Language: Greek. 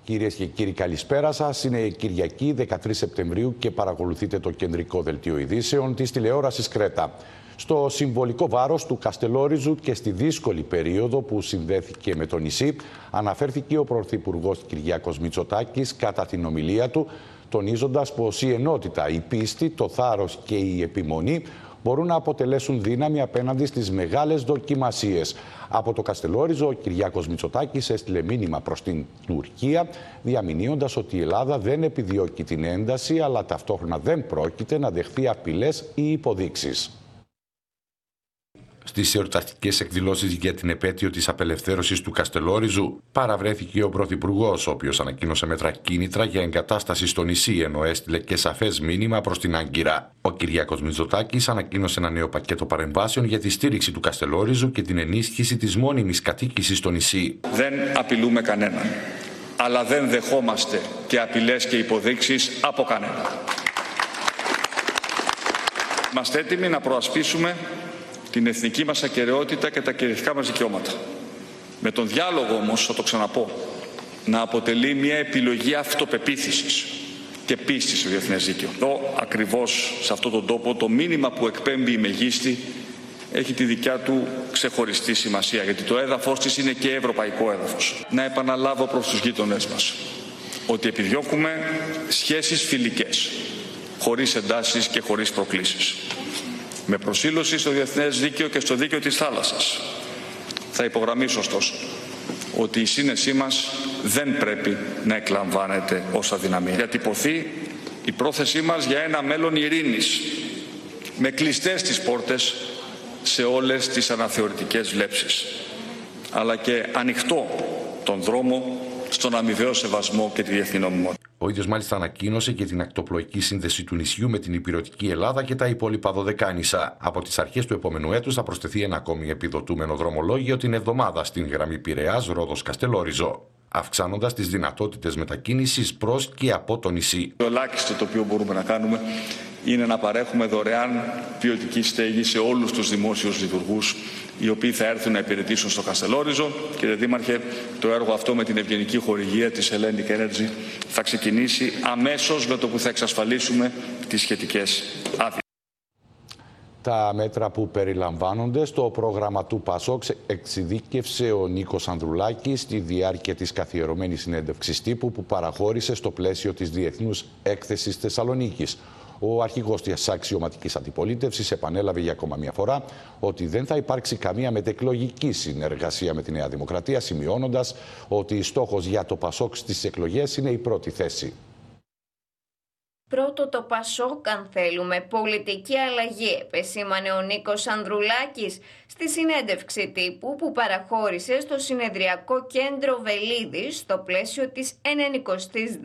Κυρίες και κύριοι, καλησπέρα σας. Είναι η Κυριακή 13 Σεπτεμβρίου και παρακολουθείτε το κεντρικό δελτίο ειδήσεων της τηλεόρασης Κρέτα. Στο συμβολικό βάρος του Καστελόριζου και στη δύσκολη περίοδο που συνδέθηκε με το νησί, αναφέρθηκε ο Πρωθυπουργός Κυριάκος Μητσοτάκης κατά την ομιλία του, τονίζοντας πως η ενότητα, η πίστη, το θάρρος και η επιμονή μπορούν να αποτελέσουν δύναμη απέναντι στις μεγάλες δοκιμασίες. Από το Καστελόριζο, ο Κυριάκος Μητσοτάκης έστειλε μήνυμα προς την Τουρκία, διαμηνύοντας ότι η Ελλάδα δεν επιδιώκει την ένταση, αλλά ταυτόχρονα δεν πρόκειται να δεχθεί απειλές ή υποδείξεις. Στις εορταστικές εκδηλώσεις για την επέτειο της απελευθέρωσης του Καστελόριζου παραβρέθηκε ο Πρωθυπουργός, ο οποίος ανακοίνωσε μέτρα κίνητρα για εγκατάσταση στο νησί, ενώ έστειλε και σαφές μήνυμα προς την Άγκυρα. Ο Κυριάκος Μητσοτάκης ανακοίνωσε ένα νέο πακέτο παρεμβάσεων για τη στήριξη του Καστελόριζου και την ενίσχυση της μόνιμης κατοίκησης στο νησί. Δεν απειλούμε κανέναν, αλλά δεν δεχόμαστε και απειλές και υποδείξεις από κανέναν. Είμαστε έτοιμοι να προασπίσουμε την εθνική μας ακεραιότητα και τα κυριαρχικά μας δικαιώματα. Με τον διάλογο όμως, θα το ξαναπώ, να αποτελεί μια επιλογή αυτοπεποίθησης και πίστης στο διεθνές δίκαιο. Εδώ ακριβώς σε αυτόν τον τόπο το μήνυμα που εκπέμπει η Μεγίστη έχει τη δικιά του ξεχωριστή σημασία, γιατί το έδαφος της είναι και ευρωπαϊκό έδαφος. Να επαναλάβω προς τους γείτονές μας ότι επιδιώκουμε σχέσεις φιλικές, χωρίς εντάσεις και χωρίς προκλήσεις. Με προσήλωση στο διεθνές δίκαιο και στο δίκαιο της θάλασσας. Θα υπογραμμίσω ωστόσο ότι η σύνεσή μας δεν πρέπει να εκλαμβάνεται ως αδυναμία. Διατυπωθεί η πρόθεσή μας για ένα μέλλον ειρήνης, με κλειστές τις πόρτες σε όλες τις αναθεωρητικές βλέψεις, αλλά και ανοιχτό τον δρόμο στον αμοιβαίο σεβασμό και τη διεθνή νομιμότητα. Ο ίδιος μάλιστα ανακοίνωσε και την ακτοπλοϊκή σύνδεση του νησιού με την Ηπειρωτική Ελλάδα και τα υπόλοιπα δωδεκάνησα. Από τις αρχές του επόμενου έτους θα προσθεθεί ένα ακόμη επιδοτούμενο δρομολόγιο την εβδομάδα στην γραμμή Πειραιάς-Ρόδος-Καστελόριζο, αυξάνοντας τις δυνατότητες μετακίνησης προς και από το νησί. Το ελάχιστο το οποίο μπορούμε να κάνουμε είναι να παρέχουμε δωρεάν ποιοτική στέγη σε όλους τους δημόσιους λειτουργούς οι οποίοι θα έρθουν να υπηρετήσουν στο Καστελόριζο. Κύριε Δήμαρχε, το έργο αυτό με την ευγενική χορηγία της Hellenic Energy θα ξεκινήσει αμέσως με το που θα εξασφαλίσουμε τις σχετικές άδειες. Τα μέτρα που περιλαμβάνονται στο πρόγραμμα του ΠΑΣΟΚ εξειδίκευσε ο Νίκος Ανδρουλάκης στη διάρκεια της καθιερωμένης συνέντευξης τύπου που παραχώρησε στο πλαίσιο της Διεθνούς Έκθεσης Θεσσαλονίκης. Ο αρχηγός της αξιωματικής αντιπολίτευσης επανέλαβε για ακόμα μια φορά ότι δεν θα υπάρξει καμία μετεκλογική συνεργασία με τη Νέα Δημοκρατία, σημειώνοντας ότι στόχος για το ΠΑΣΟΚ στις εκλογές είναι η πρώτη θέση. Πρώτο το ΠΑΣΟΚ αν θέλουμε, πολιτική αλλαγή, επεσήμανε ο Νίκος Ανδρουλάκης στη συνέντευξη τύπου που παραχώρησε στο Συνεδριακό Κέντρο Βελίδης στο πλαίσιο της 90ης